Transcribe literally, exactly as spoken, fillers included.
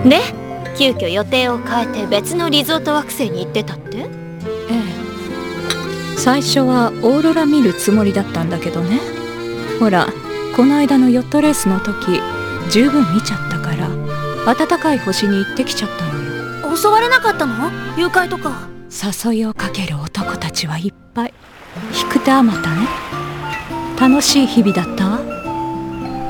で急遽予定を変えて別のリゾート惑星に行ってたって？ええ、最初はオーロラ見るつもりだったんだけどね。ほらこの間のヨットレースの時十分見ちゃったから暖かい星に行ってきちゃったのよ。 襲われなかったの？誘拐とか。 誘いをかける男たちはいっぱい。引く手あまたね。楽しい日々だったわ。